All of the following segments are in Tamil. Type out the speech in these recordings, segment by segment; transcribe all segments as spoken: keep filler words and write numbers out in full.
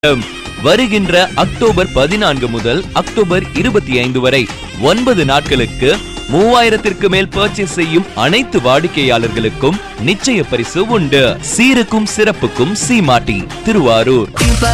வருகின்ற அக்டோபர் பதினான்கு முதல் அக்டோபர் இருபத்தி ஐந்து வரை ஒன்பது நாட்களுக்கு மூவாயிரத்திற்கு மேல் பர்ச்சேஸ் செய்யும் அனைத்து வாடிக்கையாளர்களுக்கும் நிச்சய பரிசு உண்டு. சீருக்கும் சிறப்புக்கும் சீமாட்டி, திருவாரூர்.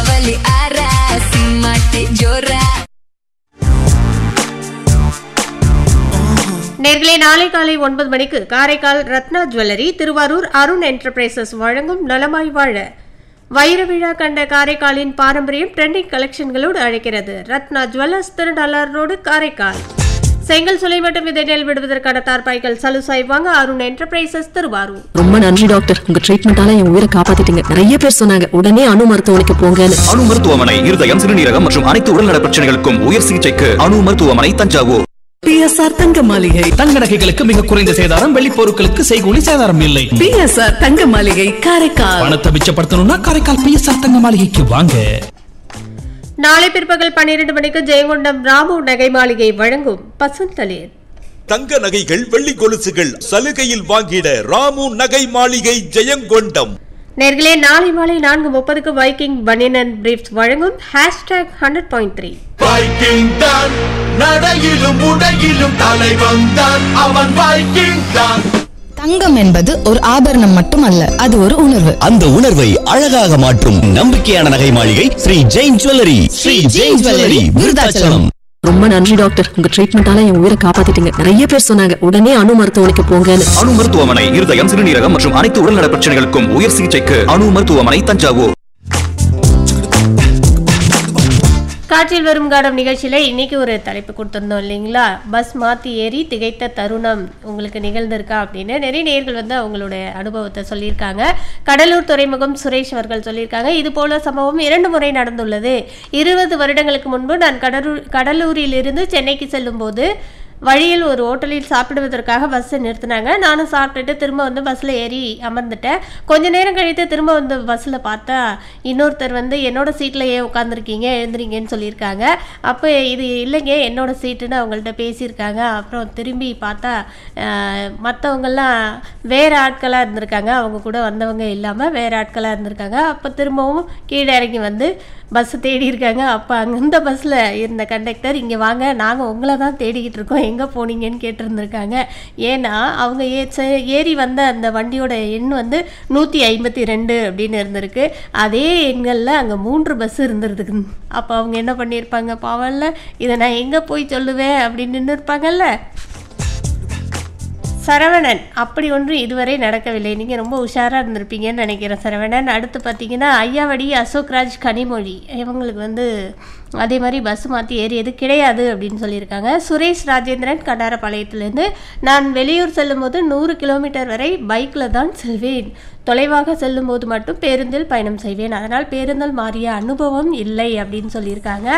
நேர்களே, நாளை காலை ஒன்பது மணிக்கு காரைக்கால் ரத்னா ஜுவல்லரி, திருவாரூர் அருண் என்டர்பிரைசஸ் வழங்கும் நலமாய் வாழ வைர விழா கண்ட காரைக்காலின் பாரம்பரியம் ட்ரெண்டிங் கலெக்ஷன்களோடு அழைக்கிறது. Ratna jewellers, Thirunallar road, Karaikal. செங்கல் சுலை மற்றும் விதை நெல் விடுவதற்கான தார்பாய்கள் சலுசாய் வாங்க அருண் என்டர்பிரைசஸ், திருவாரூர். ரொம்ப நன்றி டாக்டர், உங்க ட்ரீட்மெண்டால என் உயிரை காப்பாத்திட்டீங்க. நிறைய பேர் சொன்னாங்க உடனே அணு மருத்துவமனைக்கு போங்கன்னு. அணு மருத்துவமனை இருதயம், சிறுநீரகம் மற்றும் அனைத்து உடல்நல பிரச்சனைகளுக்கும் உயர் சிகிச்சைக்கு அணு மருத்துவமனை, தஞ்சாவூர். பிஎஸ்ஆர் தங்க மாளிகை தங்க நகைகளுக்கு மிக குறைந்த சேதாரம், வெள்ளி பொருட்களுக்கு செய்கூலி சேதாரம் இல்லை. பிஎஸ்ஆர் தங்க மாளிகை, காரைக்கால். பணத்தை மிச்சப்படுத்தணும்னா காரைக்கால் பிஎஸ்ஆர் தங்க மாளிகைக்கு வாங்க. நாளை பிற்பகல் பன்னிரண்டு மணிக்கு ஜெயங்கொண்டம் ராமு நகை மாளிகை வழங்கும் பசுந்தளிர். தங்க நகைகள், வெள்ளி கொலுசுகள் சலுகையில் வாங்கிட ராமு நகை மாளிகை, ஜெயங்கொண்டம். நேர்களே, நாளை மாலை நான்கு முப்பதுக்கு வைக்கிங் பனியன் அண்ட் பிரீஃப்ஸ் வழங்கும் hashtag hundred point three. Viking தான் நடையிலும் உடையிலும் தலைவன் தான், அவன் வைக்கிங் தான். தங்கம் என்பது ஒரு ஆபரணம் மட்டுமல்ல, அது ஒரு உணர்வு. அந்த உணர்வை அழகாக மாற்றும் நம்பிக்கையான நகை மாளிகை ஸ்ரீ ஜெயின் ஜுவல்லரி. ஸ்ரீ ஜெயின் ஜுவல்லரி, விருதாச்சலம். ரொம்ப நன்றி டாக்டர், உங்க ட்ரீட்மெண்டால என் உயிரை காப்பாத்திட்டீங்க. நிறைய பேர் சொன்னாங்க உடனே அணு மருத்துவமனைக்கு போங்கன்னு. அணு மருத்துவமனை இருதயம், சிறுநீரகம் மற்றும் அனைத்து உடல்நல பிரச்சனைகளுக்கும் உயர் சிகிச்சைக்கு அணு மருத்துவமனை, தஞ்சாவூர். காற்றில் வரும் காடம் நிகழ்ச்சியில் இன்னைக்கு ஒரு தலைப்பு கொடுத்துருந்தோம் இல்லைங்களா, பஸ் மாற்றி ஏறி திகைத்த தருணம் உங்களுக்கு நிகழ்ந்திருக்கா அப்படின்னு. நிறைய நேயர்கள் வந்து அவங்களோட அனுபவத்தை சொல்லியிருக்காங்க. கடலூர் துறைமுகம் சுரேஷ் அவர்கள் சொல்லியிருக்காங்க, இது போல சம்பவம் இரண்டு முறை நடந்துள்ளது. இருபது வருடங்களுக்கு முன்பு நான் கடலூர் கடலூரிலிருந்து சென்னைக்கு செல்லும் போது வழியில் ஒரு ஹோட்டலில் சாப்பிடுவதற்காக பஸ்ஸை நிறுத்தினாங்க. நானும் சாப்பிட்டுட்டு திரும்ப வந்து பஸ்ஸில் ஏறி அமர்ந்துட்டேன். கொஞ்ச நேரம் கழித்து திரும்ப வந்து பஸ்ஸில் பார்த்தா இன்னொருத்தர் வந்து என்னோட சீட்டில் ஏன் உட்காந்துருக்கீங்க, எழுந்துறீங்கன்னு சொல்லியிருக்காங்க. அப்போ இது இல்லைங்க என்னோட சீட்டுன்னு அவங்கள்ட்ட பேசியிருக்காங்க. அப்புறம் திரும்பி பார்த்தா மற்றவங்கெல்லாம் வேறு ஆட்களாக இருந்திருக்காங்க, அவங்க கூட வந்தவங்க இல்லாமல் வேறு ஆட்களாக இருந்திருக்காங்க. அப்போ திரும்பவும் கீழே இறங்கி வந்து பஸ்ஸை தேடி இருக்காங்க. அப்போ அங்கே இந்த பஸ்ஸில் இருந்த கண்டக்டர், இங்கே வாங்க நாங்கள் உங்களை தான் தேடிக்கிட்டு இருக்கோம், எங்கே போனீங்கன்னு கேட்டிருந்துருக்காங்க. ஏன்னா அவங்க ஏ ஏறி வந்த அந்த வண்டியோட எண் வந்து நூற்றி ஐம்பத்தி ரெண்டு அப்படின்னு இருந்திருக்கு. அதே எண்களில் அங்கே மூன்று பஸ் இருந்துருக்கு. அப்போ அவங்க என்ன பண்ணியிருப்பாங்க பாவம்ல, இதை நான் எங்கே போய் சொல்லுவேன் அப்படின்னு நின்று இருப்பாங்கல்ல. சரவணன், அப்படி ஒன்றும் இதுவரை நடக்கவில்லை, நீங்கள் ரொம்ப உஷாராக இருந்திருப்பீங்கன்னு நினைக்கிறேன் சரவணன். அடுத்து பார்த்தீங்கன்னா ஐயாவடி அசோக்ராஜ் கனிமொழி, இவங்களுக்கு வந்து அதே மாதிரி பஸ் மாற்றி ஏறியது கிடையாது அப்படின்னு சொல்லியிருக்காங்க. சுரேஷ் ராஜேந்திரன் கண்டாரப்பாளையத்திலேருந்து, நான் வெளியூர் செல்லும்போது நூறு கிலோமீட்டர் வரை பைக்கில் தான் செல்வேன். தொலைவாக செல்லும்போது மட்டும் பேருந்தில் பயணம் செய்வேன். அதனால் பேருந்தில் மாறிய அனுபவம் இல்லை அப்படின்னு சொல்லியிருக்காங்க.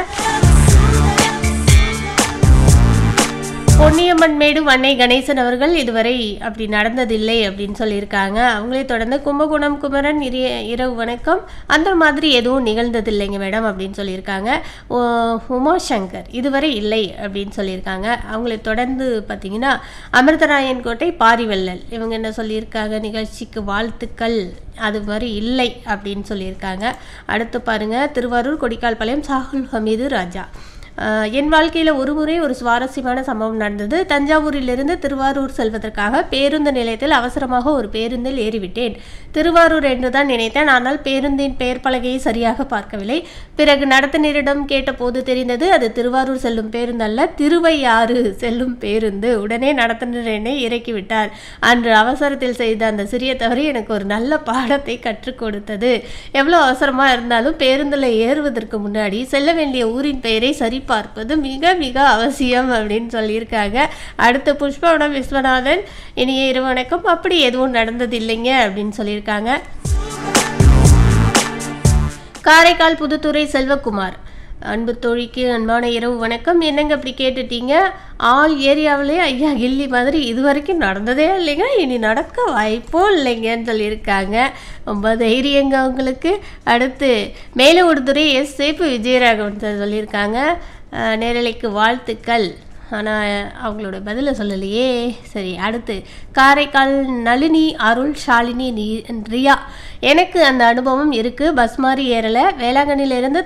பொன்னியம்மன் மேடு வன்னை கணேசன் அவர்கள், இதுவரை அப்படி நடந்ததில்லை அப்படின்னு சொல்லியிருக்காங்க. அவங்களே தொடர்ந்து கும்பகோணம் குமரன், இரவு வணக்கம், அந்த மாதிரி எதுவும் நிகழ்ந்ததில்லைங்க மேடம் அப்படின்னு சொல்லியிருக்காங்க. உமாசங்கர், இதுவரை இல்லை அப்படின்னு சொல்லியிருக்காங்க. அவங்களை தொடர்ந்து பார்த்தீங்கன்னா அமிர்தராயன் கோட்டை பாரிவள்ளல், இவங்க என்ன சொல்லியிருக்காங்க, நிகழ்ச்சிக்கு வாழ்த்துக்கள், அது மாதிரி இல்லை அப்படின்னு சொல்லியிருக்காங்க. அடுத்து பாருங்கள், திருவாரூர் கொடிக்கால்பாளையம் சாகுல் ஹமீது ராஜா, என் வாழ்க்கையில் ஒரு முறை ஒரு சுவாரஸ்யமான சம்பவம் நடந்தது. தஞ்சாவூரிலிருந்து திருவாரூர் செல்வதற்காக பேருந்து நிலையத்தில் அவசரமாக ஒரு பேருந்தில் ஏறிவிட்டேன். திருவாரூர் என்று தான் நினைத்தேன், ஆனால் பேருந்தின் பெயர் பலகையை சரியாக பார்க்கவில்லை. பிறகு நடத்துனரிடம் கேட்டபோது தெரிந்தது அது திருவாரூர் செல்லும் பேருந்து அல்ல, திருவையாறு செல்லும் பேருந்து. உடனே நடத்துனர் என்னை இறக்கிவிட்டார். அன்று அவசரத்தில் செய்த அந்த சிறிய தவறு எனக்கு ஒரு நல்ல பாடத்தை கற்றுக் கொடுத்தது. எவ்வளோ அவசரமாக இருந்தாலும் பேருந்தில் ஏறுவதற்கு முன்னாடி செல்ல வேண்டிய ஊரின் பெயரை சரி பார்ப்பது மிக மிக அவசியம் அப்படின்னு சொல்லியிருக்காங்க. அடுத்து புஷ்பவனம் விஸ்வநாதன், இனிய இரவு வணக்கம், அப்படி எதுவும் நடந்தது இல்லைங்க அப்படின்னு சொல்லியிருக்காங்க. காரைக்கால் புதுத்துறை செல்வகுமார், அன்பு தோழிக்கு அன்பான இரவு வணக்கம், என்னங்க அப்படி கேட்டுட்டீங்க, ஆல் ஏரியாவிலே ஐயா கில்லி மாதிரி இது வரைக்கும் நடந்ததே இல்லைங்க, இனி நடக்க வாய்ப்போ இல்லைங்கன்னு சொல்லியிருக்காங்க. ரொம்ப தைரியங்க அவங்களுக்கு. அடுத்து மேலே ஒருதுறை எஸ் சேப்பு விஜயராகவன் சார் சொல்லியிருக்காங்க, நேரலைக்கு வாழ்த்துக்கள், ஆனால் அவங்களோட பதிலை சொல்லலையே. சரி, அடுத்து காரைக்கால் நளினி அருள் ஷாலினி ரியா, எனக்கு அந்த அனுபவம் இருக்குது. பஸ் மாதிரி ஏறலை, வேளாங்கண்ணியிலேருந்து